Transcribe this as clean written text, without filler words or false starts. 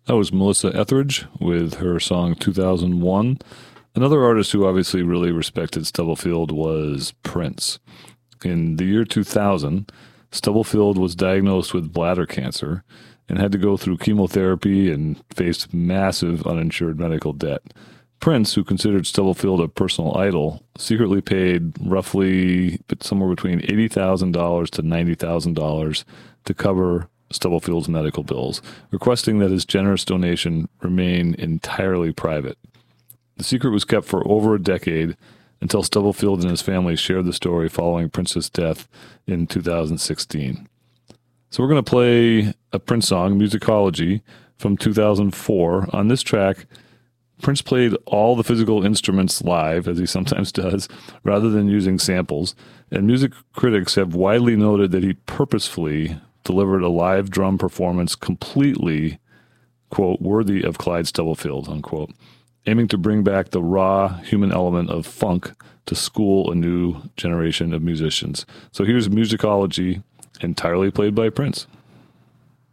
That was Melissa Etheridge with her song 2001. Another artist who obviously really respected Stubblefield was Prince. In the year 2000, Stubblefield was diagnosed with bladder cancer and had to go through chemotherapy and faced massive uninsured medical debt. Prince, who considered Stubblefield a personal idol, secretly paid roughly somewhere between $80,000 to $90,000 to cover Stubblefield's medical bills, requesting that his generous donation remain entirely private. The secret was kept for over a decade until Stubblefield and his family shared the story following Prince's death in 2016. So we're going to play a Prince song, Musicology, from 2004. On this track, Prince played all the physical instruments live, as he sometimes does, rather than using samples, and music critics have widely noted that he purposefully delivered a live drum performance completely, quote, worthy of Clyde Stubblefield, unquote, aiming to bring back the raw human element of funk to school a new generation of musicians. So here's Musicology, entirely played by Prince.